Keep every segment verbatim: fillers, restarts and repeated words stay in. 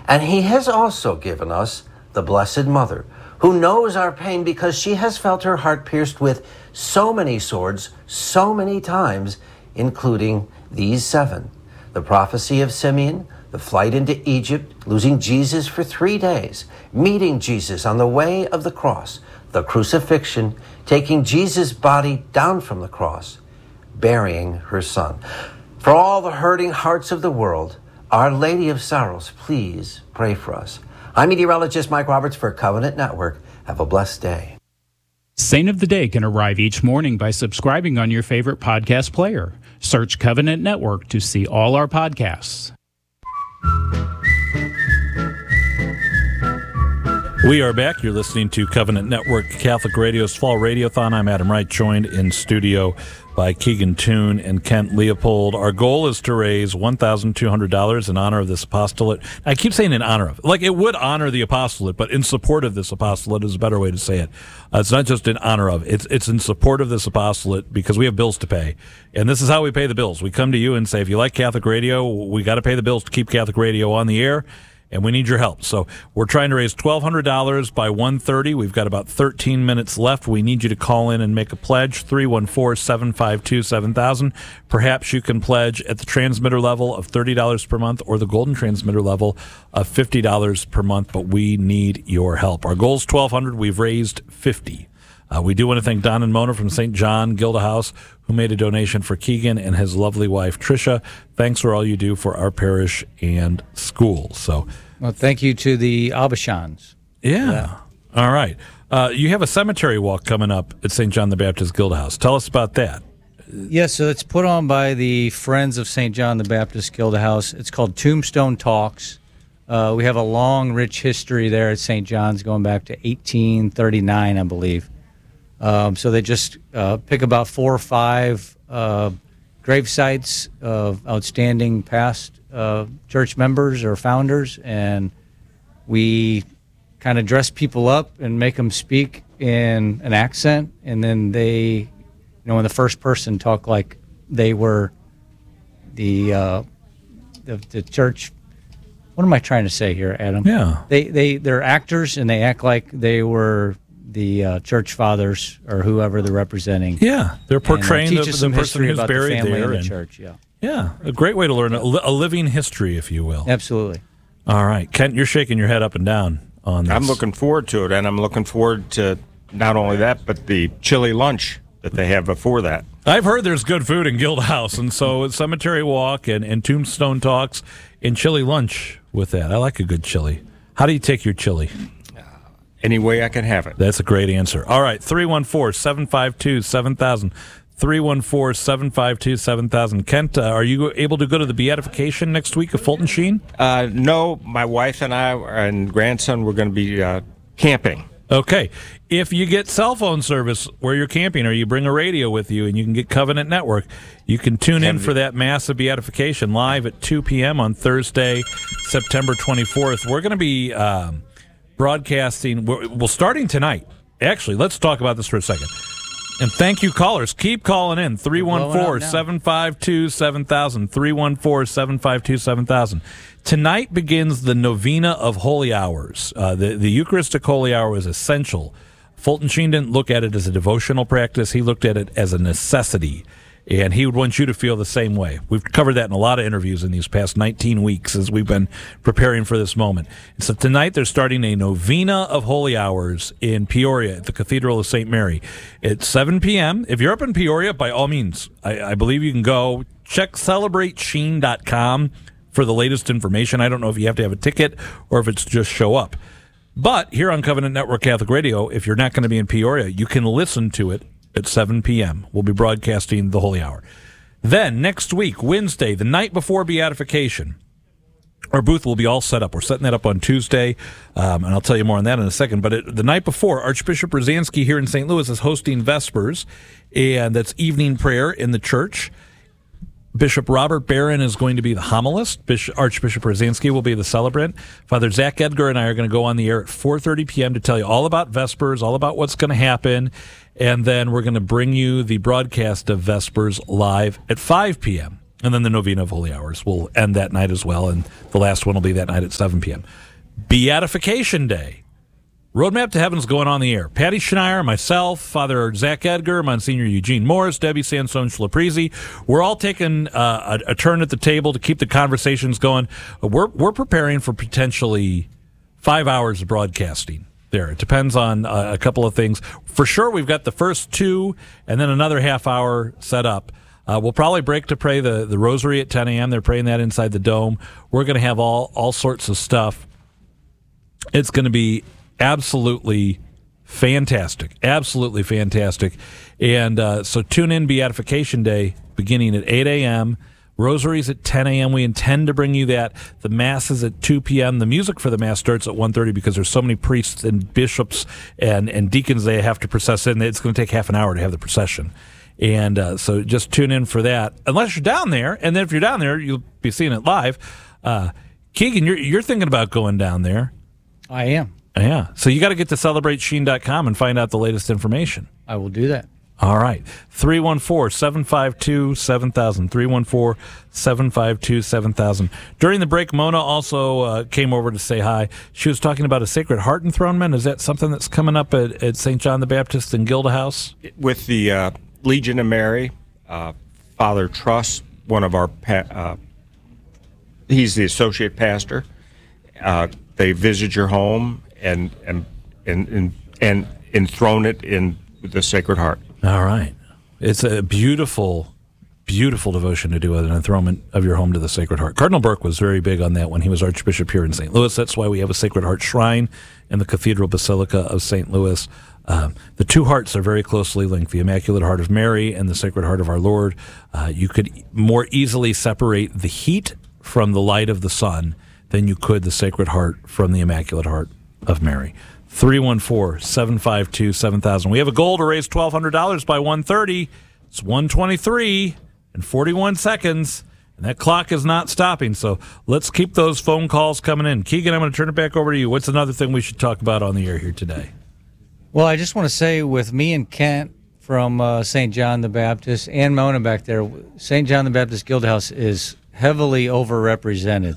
And he has also given us the Blessed Mother, who knows our pain because she has felt her heart pierced with so many swords, so many times, including these seven. The prophecy of Simeon, the flight into Egypt, losing Jesus for three days, meeting Jesus on the way of the cross, the crucifixion, taking Jesus' body down from the cross, burying her son. For all the hurting hearts of the world, Our Lady of Sorrows, please pray for us. I'm meteorologist Mike Roberts for Covenant Network. Have a blessed day. Saint of the Day can arrive each morning by subscribing on your favorite podcast player. Search Covenant Network to see all our podcasts. We are back. You're listening to Covenant Network Catholic Radio's Fall Radiothon. I'm Adam Wright, joined in studio by Keegan Toon and Kent Leopold. Our goal is to raise one thousand two hundred dollars in honor of this apostolate. I keep saying in honor of. Like, it would honor the apostolate, but in support of this apostolate is a better way to say it. Uh, it's not just in honor of. It's, it's in support of this apostolate because we have bills to pay. And this is how we pay the bills. We come to you and say, if you like Catholic radio, we got to pay the bills to keep Catholic radio on the air. And we need your help. So we're trying to raise twelve hundred dollars by one thirty. We've got about thirteen minutes left. We need you to call in and make a pledge, three one four, seven five two, seven thousand. Perhaps you can pledge at the transmitter level of thirty dollars per month or the golden transmitter level of fifty dollars per month, but we need your help. Our goal is twelve hundred dollars. We've raised fifty dollars. Uh, we do want to thank Don and Mona from Saint John Gilda House, who made a donation for Keegan and his lovely wife, Tricia. Thanks for all you do for our parish and school. So, well, thank you to the Abishans. Yeah. All right. Uh, you have a cemetery walk coming up at Saint John the Baptist Gilda House. Tell us about that. Yes, so it's put on by the Friends of Saint John the Baptist Gilda House. It's called Tombstone Talks. Uh, we have a long, rich history there at Saint John's going back to eighteen thirty-nine, I believe. Um, so they just uh, pick about four or five uh, grave sites of outstanding past uh, church members or founders, and we kind of dress people up and make them speak in an accent, and then they, you know, when the first person talk like they were the uh, the, the church. What am I trying to say here, Adam? Yeah, they they they're actors, and they act like they were the uh, church fathers or whoever they're representing. Yeah, they're portraying and, uh, the, the person who's buried the there. The and, church, yeah. Yeah, a great way to learn a, a living history, if you will. Absolutely. All right, Kent, you're shaking your head up and down on this. I'm looking forward to it, and I'm looking forward to not only that, but the chili lunch that they have before that. I've heard there's good food in Gilda House, and so it's Cemetery Walk and, and Tombstone Talks and chili lunch with that. I like a good chili. How do you take your chili? Any way I can have it. That's a great answer. All right, three one four, seven five two, seven thousand. three one four, seven five two, seven thousand. Kent, uh, are you able to go to the beatification next week of Fulton Sheen? Uh, no, my wife and I and grandson, we're going to be uh, camping. Okay. If you get cell phone service where you're camping, or you bring a radio with you and you can get Covenant Network, you can tune in for that massive beatification live at two p.m. on Thursday, September twenty-fourth. We're going to be um, broadcasting, well, starting tonight. Actually, let's talk about this for a second. And thank you, callers. Keep calling in. three one four, seven five two, seven thousand. three one four, seven five two, seven thousand. Tonight begins the novena of holy hours. Uh, the, the Eucharistic holy hour is essential. Fulton Sheen didn't look at it as a devotional practice. He looked at it as a necessity. And he would want you to feel the same way. We've covered that in a lot of interviews in these past nineteen weeks as we've been preparing for this moment. And so tonight they're starting a novena of holy hours in Peoria at the Cathedral of Saint Mary at seven p.m. If you're up in Peoria, by all means, I, I believe you can go. Check celebrate sheen dot com for the latest information. I don't know if you have to have a ticket or if it's just show up. But here on Covenant Network Catholic Radio, if you're not going to be in Peoria, you can listen to it at seven p.m. We'll be broadcasting the Holy Hour. Then, next week, Wednesday, the night before Beatification, our booth will be all set up. We're setting that up on Tuesday, um, and I'll tell you more on that in a second. But it, the night before, Archbishop Brzezinski here in Saint Louis is hosting Vespers, and that's evening prayer in the church. Bishop Robert Barron is going to be the homilist. Bishop, Archbishop Brzezinski will be the celebrant. Father Zach Edgar and I are going to go on the air at four thirty p.m. to tell you all about Vespers, all about what's going to happen, and then we're going to bring you the broadcast of Vespers live at five p.m. And then the Novena of Holy Hours will end that night as well, and the last one will be that night at seven p.m. Beatification Day. Roadmap to Heaven is going on the air. Patty Schneier, myself, Father Zach Edgar, Monsignor Eugene Morris, Debbie Sansone Schlaprisi. We're all taking uh, a, a turn at the table to keep the conversations going. We're we're preparing for potentially five hours of broadcasting there. It depends on uh, a couple of things. For sure, we've got the first two and then another half hour set up. Uh, we'll probably break to pray the, the rosary at ten a.m. They're praying that inside the dome. We're going to have all, all sorts of stuff. It's going to be absolutely fantastic. Absolutely fantastic. And uh, so tune in Beatification Day beginning at eight a.m. Rosaries at ten a.m. We intend to bring you that. The Mass is at two p.m. The music for the Mass starts at one thirty because there's so many priests and bishops and, and deacons they have to process in. It's going to take half an hour to have the procession. And uh, so just tune in for that, unless you're down there. And then if you're down there, you'll be seeing it live. Uh, Keegan, you're, you're thinking about going down there. I am. Yeah. So you got to get to celebrate sheen dot com and find out the latest information. I will do that. All right. three one four, seven five two, seven thousand. three one four, seven five two, seven thousand. During the break, Mona also uh, came over to say hi. She was talking about a Sacred Heart enthronement. Is that something that's coming up at, at Saint John the Baptist in Gilda House? With the uh, Legion of Mary, uh, Father Truss, one of our, pa- uh, he's the associate pastor. Uh, they visit your home and and and and, and enthrone it in the Sacred Heart. All right. It's a beautiful, beautiful devotion to do with an enthronement of your home to the Sacred Heart. Cardinal Burke was very big on that when he was Archbishop here in Saint Louis. That's why we have a Sacred Heart shrine in the Cathedral Basilica of Saint Louis. Um, the two hearts are very closely linked, the Immaculate Heart of Mary and the Sacred Heart of our Lord. Uh, you could more easily separate the heat from the light of the sun than you could the Sacred Heart from the Immaculate Heart of Mary. three one four, seven five two, seven thousand. We have a goal to raise twelve hundred dollars by one thirty. It's one twenty-three and forty-one seconds, and that clock is not stopping. So let's keep those phone calls coming in. Keegan, I'm going to turn it back over to you. What's another thing we should talk about on the air here today? Well, I just want to say with me and Kent from uh, Saint John the Baptist and Mona back there, Saint John the Baptist Guildhouse is heavily overrepresented.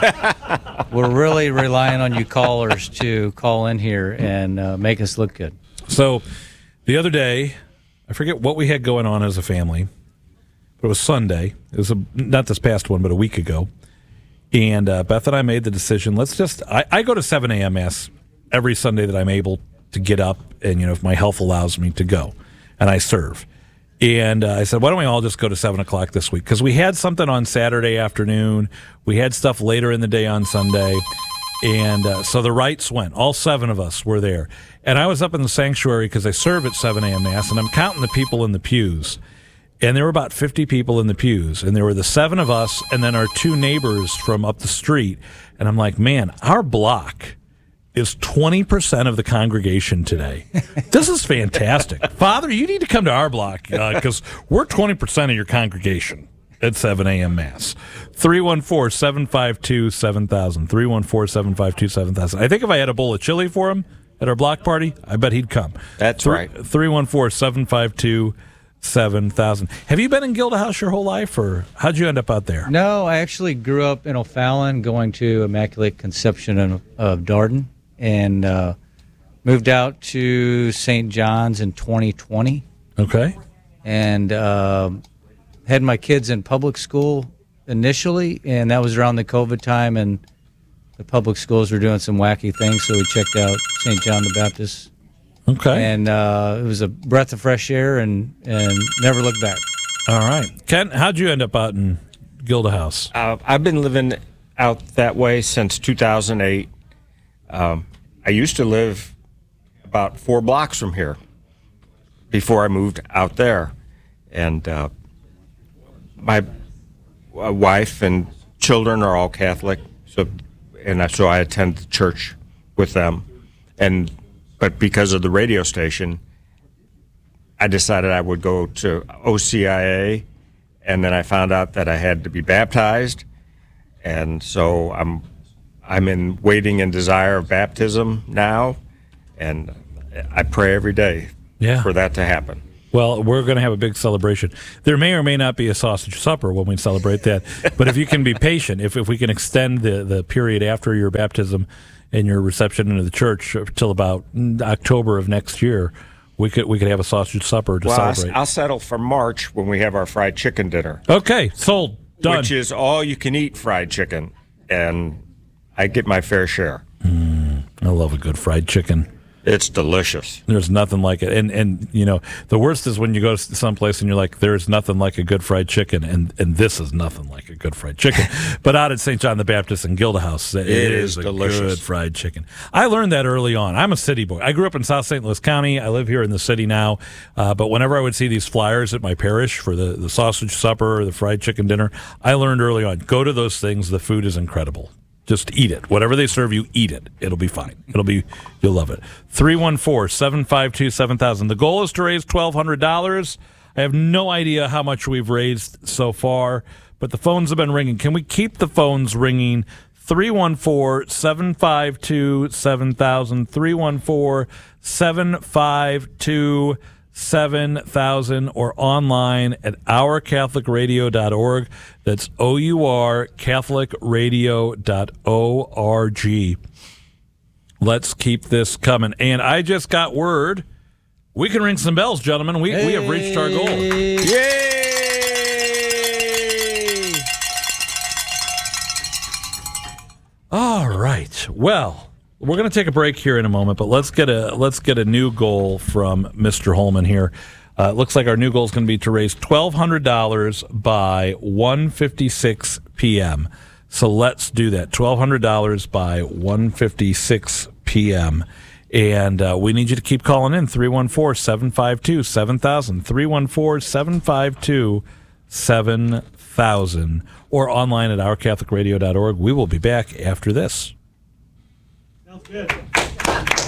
So we're really relying on you callers to call in here and uh, make us look good. So the other day, I forget what we had going on as a family, but it was Sunday. It was a, not this past one, but a week ago. And uh, Beth and I made the decision, let's just, I, I go to seven a.m. Mass every Sunday that I'm able to get up and, you know, if my health allows me to go, and I serve. And uh, I said, why don't we all just go to seven o'clock this week? Because we had something on Saturday afternoon. We had stuff later in the day on Sunday. And uh, so the rights went. All seven of us were there. And I was up in the sanctuary because I serve at seven a.m. Mass, and I'm counting the people in the pews. And there were about fifty people in the pews. And there were the seven of us and then our two neighbors from up the street. And I'm like, man, our block is twenty percent of the congregation today. This is fantastic. Father, you need to come to our block because uh, we're twenty percent of your congregation at seven a.m. Mass. three one four, seven five two, seven thousand. three one four, seven five two, seven thousand. I think if I had a bowl of chili for him at our block party, I bet he'd come. That's Three, right. three one four, seven five two, seven thousand. Have you been in Gilda House your whole life, or how'd you end up out there? No, I actually grew up in O'Fallon, going to Immaculate Conception of, of Darden, and uh, moved out to Saint John's in twenty twenty. Okay. And uh, had my kids in public school initially, and that was around the COVID time, and the public schools were doing some wacky things, so we checked out Saint John the Baptist. Okay. And uh, it was a breath of fresh air, and, and never looked back. All right. Ken, how'd you end up out in Gilda House? Uh, I've been living out that way since two thousand eight. Um, I used to live about four blocks from here before I moved out there. And uh, my uh, wife and children are all Catholic, so and I, so I attend the church with them. And but because of the radio station, I decided I would go to O C I A, and then I found out that I had to be baptized, and so I'm I'm in waiting and desire of baptism now, and I pray every day Yeah. for that to happen. Well, we're going to have a big celebration. There may or may not be a sausage supper when we celebrate that. But if you can be patient, if, if we can extend the, the period after your baptism and your reception into the church till about October of next year, we could we could have a sausage supper to well, celebrate. I'll, I'll settle for March when we have our fried chicken dinner. Okay, sold. Done. Which is all you can eat fried chicken. And I get my fair share. Mm, I love a good fried chicken. It's delicious. There's nothing like it. And, and you know, the worst is when you go to someplace and you're like, there's nothing like a good fried chicken, and, and this is nothing like a good fried chicken. But out at Saint John the Baptist in Gilda House, it, it is, is a delicious. good fried chicken. I learned that early on. I'm a city boy. I grew up in South Saint Louis County. I live here in the city now. Uh, but whenever I would see these flyers at my parish for the, the sausage supper or the fried chicken dinner, I learned early on, go to those things. The food is incredible. Just eat it. Whatever they serve you, eat it. It'll be fine. It'll be, you'll love it. three one four, seven five two, seven thousand. The goal is to raise twelve hundred dollars. I have no idea how much we've raised so far, but the phones have been ringing. Can we keep the phones ringing? three one four, seven five two, seven thousand. three one four, seven five two, seven thousand, or online at our catholic radio dot org. That's O U R catholic radio dot org. Let's keep this coming. And I just got word we can ring some bells, gentlemen. We, hey. we have reached our goal. Yay! All right. Well, we're going to take a break here in a moment, but let's get a let's get a new goal from Mister Holman here. Uh, it looks like our new goal is going to be to raise twelve hundred dollars by one fifty-six p.m. So let's do that. twelve hundred dollars by one fifty-six p.m. And uh, we need you to keep calling in. three one four, seven five two, seven thousand. three one four, seven five two, seven thousand. Or online at our catholic radio dot org. We will be back after this. Sounds good.